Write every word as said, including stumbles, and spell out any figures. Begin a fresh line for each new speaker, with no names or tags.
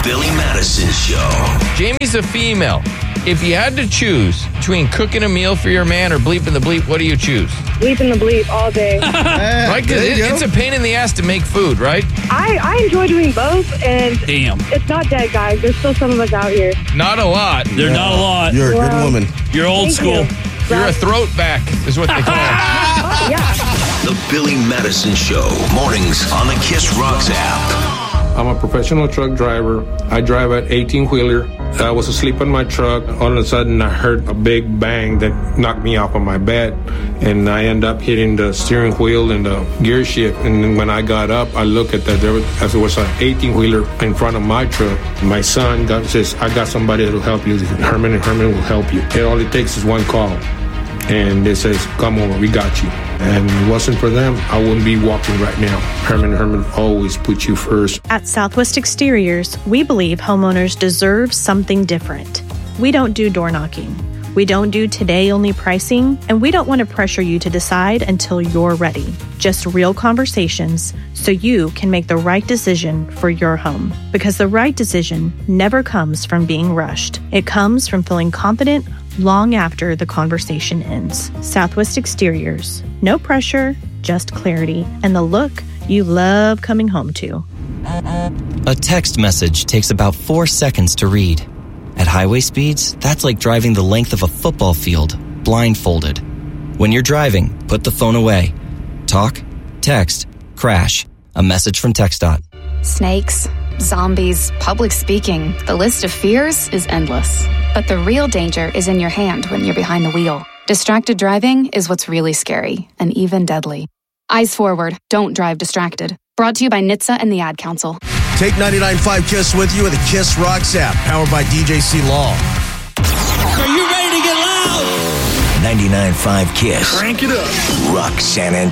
Billy Madison Show.
Jamie's a female. If you had to choose between cooking a meal for your man or bleeping the bleep, what do you choose?
Bleeping the bleep all day.
Right? 'Cause it, it's a pain in the ass to make food, right?
I, I enjoy doing both, and
Damn.
it's not dead, guys. There's still some of us out here.
Not a lot.
They're not a lot.
You're a
Well,
good woman.
You're old
Thank
school.
you.
You're a throat back, is what they call it.
Yeah.
The Billy Madison Show. Mornings on the Kiss Rocks app.
I'm a professional truck driver. I drive an eighteen-wheeler. I was asleep in my truck. All of a sudden, I heard a big bang that knocked me off of my bed. And I end up hitting the steering wheel and the gear shift. And then when I got up, I looked at that. There was, as it was an eighteen-wheeler in front of my truck. My son got, says, I got somebody that will help you. Herman and Herman will help you. And all it takes is one call. And they says, come over, we got you. And if it wasn't for them, I wouldn't be walking right now. Herman Herman always put you first.
At Southwest Exteriors, we believe homeowners deserve something different. We don't do door knocking. We don't do today-only pricing, and we don't want to pressure you to decide until you're ready. Just real conversations so you can make the right decision for your home. Because the right decision never comes from being rushed. It comes from feeling confident long after the conversation ends. Southwest Exteriors. No pressure, just clarity, and the look you love coming home to.
A text message takes about four seconds to read. At highway speeds, that's like driving the length of a football field, blindfolded. When you're driving, put the phone away. Talk, text, crash. A message from TxDOT.
Snakes, zombies, public speaking. The list of fears is endless. But the real danger is in your hand when you're behind the wheel. Distracted driving is what's really scary and even deadly. Eyes forward, don't drive distracted. Brought to you by N H T S A and the Ad Council.
Take ninety-nine point five KISS with you with the KISS Rocks app, powered by D J C Law.
Are you ready to get loud?
ninety-nine point five KISS.
Crank it up.
Roxanne and